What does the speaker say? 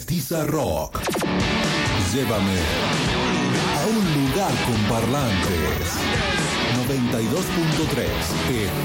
Mestiza Rock. Llévame a un lugar con parlantes. 92.3